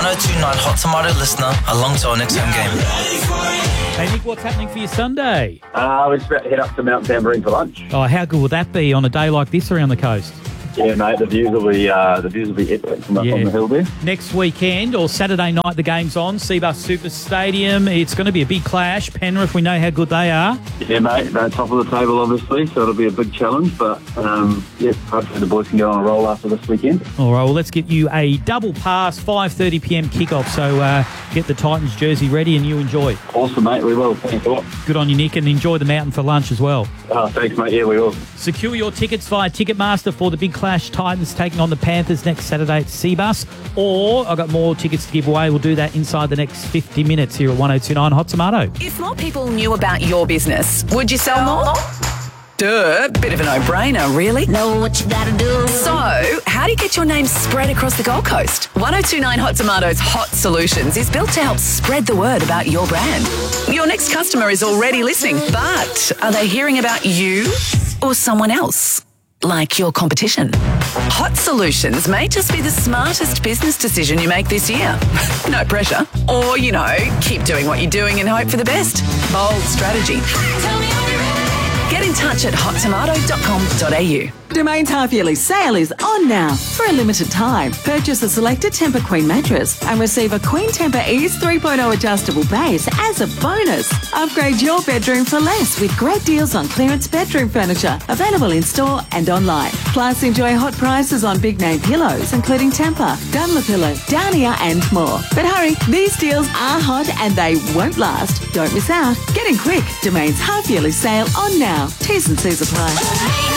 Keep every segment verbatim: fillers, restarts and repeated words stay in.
one oh two point nine Hot Tomato listener along to our next home game. Hey, Nick, what's happening for your Sunday? Uh, we're just about to head up to Mount Tamborine for lunch. Oh, how good will that be on a day like this around the coast? Yeah, mate, the views will be uh, the views will be epic from up Yeah. on the hill there. Next weekend or Saturday night, the game's on. Seabus Super Stadium. It's going to be a big clash. Penrith, we know how good they are. Yeah, mate, they're top of the table, obviously, so it'll be a big challenge. But, um, yeah, hopefully the boys can go on a roll after this weekend. All right, well, let's get you a double pass, five thirty p m kickoff. So uh, get the Titans jersey ready and you enjoy. Awesome, mate, we will. Thanks a lot. Good on you, Nick, and enjoy the mountain for lunch as well. Oh, thanks, mate. Yeah, we will. Secure your tickets via Ticketmaster for the big clash. Titans taking on the Panthers next Saturday at Seabus. Or I've got more tickets to give away. We'll do that inside the next fifty minutes here at one oh two point nine Hot Tomato. If more people knew about your business, would you sell more? Duh, bit of a no-brainer, really. Know what you gotta do. So, how do you get your name spread across the Gold Coast? one oh two point nine Hot Tomatoes Hot Solutions is built to help spread the word about your brand. Your next customer is already listening, but are they hearing about you or someone else? Like your competition. Hot Solutions may just be the smartest business decision you make this year. No pressure. Or, you know, keep doing what you're doing and hope for the best. Bold strategy. Get in touch at hot tomato dot com dot a u. Domain's half-yearly sale is on now. For a limited time, purchase a selected Tempur Queen mattress and receive a Queen Tempur Ease three point oh adjustable base as a bonus. Upgrade your bedroom for less with great deals on clearance bedroom furniture, available in-store and online. Plus, enjoy hot prices on big-name pillows, including Tempur, Dunlopillow, Downia and more. But hurry, these deals are hot and they won't last. Don't miss out. Get in quick. Domain's half-yearly sale on now. T's and C's apply.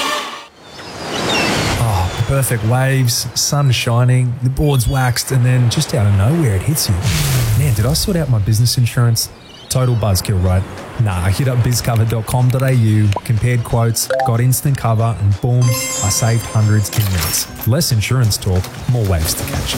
Perfect waves, sun shining, the board's waxed, and then just out of nowhere it hits you. Man, did I sort out my business insurance? Total buzzkill, right? Nah, hit up biz cover dot com dot a u, compared quotes, got instant cover, and boom, I saved hundreds in minutes. Less insurance talk, more waves to catch.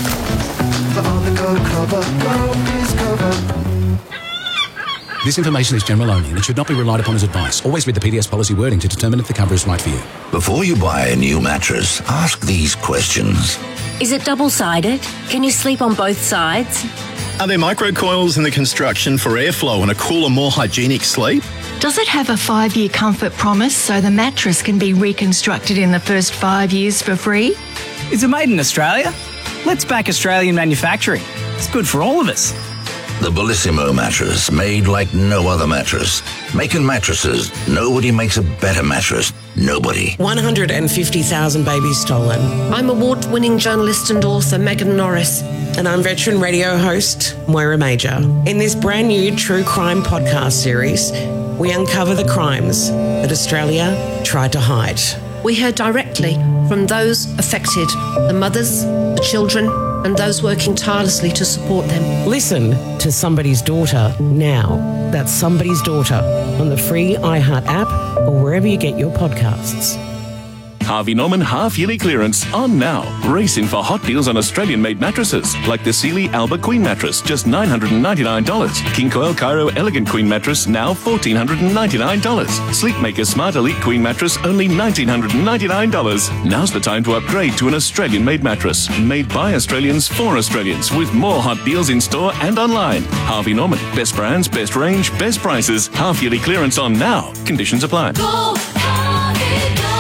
This information is general only and it should not be relied upon as advice. Always read the P D S policy wording to determine if the cover is right for you. Before you buy a new mattress, ask these questions. Is it double-sided? Can you sleep on both sides? Are there microcoils in the construction for airflow and a cooler, more hygienic sleep? Does it have a five-year comfort promise so the mattress can be reconstructed in the first five years for free? Is it made in Australia? Let's back Australian manufacturing. It's good for all of us. The Bellissimo mattress, made like no other mattress. Making mattresses, nobody makes a better mattress. Nobody. one hundred fifty thousand babies stolen. I'm award-winning journalist and author Megan Norris, and I'm veteran radio host Moira Major. In this brand new true crime podcast series, we uncover the crimes that Australia tried to hide. We heard directly from those affected, the mothers, the children, and those working tirelessly to support them. Listen to Somebody's Daughter now. That's Somebody's Daughter on the free iHeart app or wherever you get your podcasts. Harvey Norman half-yearly clearance on now. Racing for hot deals on Australian-made mattresses, like the Sealy Alba Queen mattress, just nine hundred ninety-nine dollars. King Coil Cairo Elegant Queen mattress, now one thousand four hundred ninety-nine dollars. Sleepmaker Smart Elite Queen mattress, only one thousand nine hundred ninety-nine dollars. Now's the time to upgrade to an Australian-made mattress, made by Australians for Australians, with more hot deals in store and online. Harvey Norman, best brands, best range, best prices. Half-yearly clearance on now. Conditions apply. Go, Harvey, go.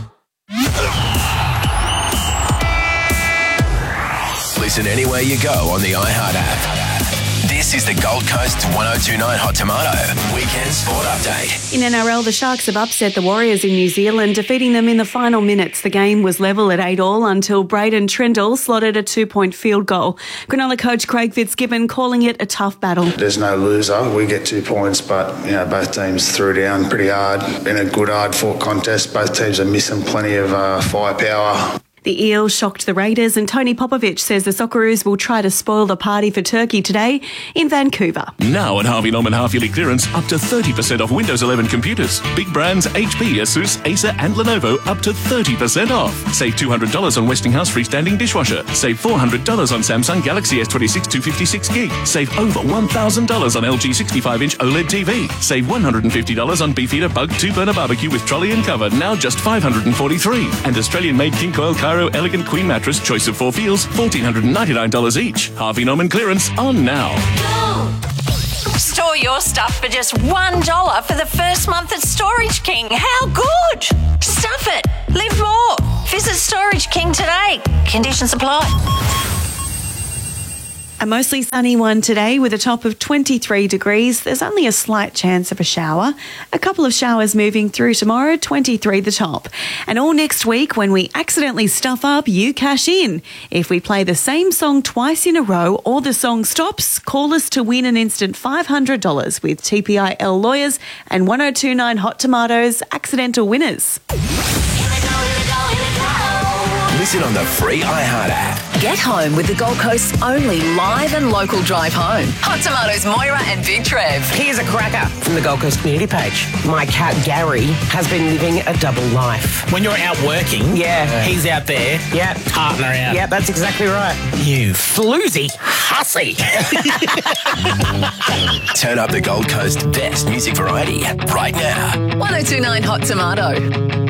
Listen anywhere you go on the iHeart app. This is the Gold Coast one oh two point nine Hot Tomato Weekend Sport Update. In N R L, the Sharks have upset the Warriors in New Zealand, defeating them in the final minutes. The game was level at eight all until Braden Trindle slotted a two-point field goal. Cronulla coach Craig Fitzgibbon calling it a tough battle. There's no loser. We get two points, but you know both teams threw down pretty hard in a good, hard-fought contest. Both teams are missing plenty of uh, firepower. The Eels shocked the Raiders, and Tony Popovich says the Socceroos will try to spoil the party for Turkey today in Vancouver. Now at Harvey Norman half-yearly clearance, up to thirty percent off Windows eleven computers. Big brands H P, Asus, Acer and Lenovo up to thirty percent off. Save two hundred dollars on Westinghouse freestanding dishwasher. Save four hundred dollars on Samsung Galaxy S twenty-six two fifty-six gig. Save over one thousand dollars on L G sixty-five inch OLED T V. Save one hundred fifty dollars on Beefeater Bug two burner barbecue with trolley and cover, now just five hundred forty-three dollars. And Australian-made King Coil car Cairo Elegant Queen Mattress, choice of four feels, one thousand four hundred ninety-nine dollars each. Harvey Norman clearance on now. Store your stuff for just one dollar for the first month at Storage King. How good? Stuff it. Live more. Visit Storage King today. Conditions apply. A mostly sunny one today with a top of twenty-three degrees. There's only a slight chance of a shower. A couple of showers moving through tomorrow, twenty-three the top. And all next week, when we accidentally stuff up, you cash in. If we play the same song twice in a row or the song stops, call us to win an instant five hundred dollars with T P I L Lawyers and one oh two point nine Hot Tomatoes accidental winners. Listen on the free iHeart app. Get home with the Gold Coast's only live and local drive home. Hot Tomatoes, Moira and Big Trev. Here's a cracker from the Gold Coast community page. My cat Gary has been living a double life. When you're out working, yeah, he's out there, yeah, tarting around. Yeah, that's exactly right. You floozy hussy. Turn up the Gold Coast best music variety right now. one oh two point nine Hot Tomato.